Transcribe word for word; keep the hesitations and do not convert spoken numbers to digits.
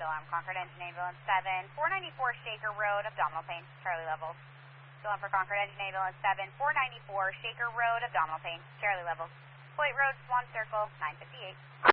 Still on Concord Engine Ambulance seven, four ninety-four Shaker Road, abdominal pain, Charlie levels. Still on for Concord Engine Ambulance seven, four ninety-four Shaker Road, abdominal pain, Charlie levels. Point Road, Swan Circle, nine fifty-eight.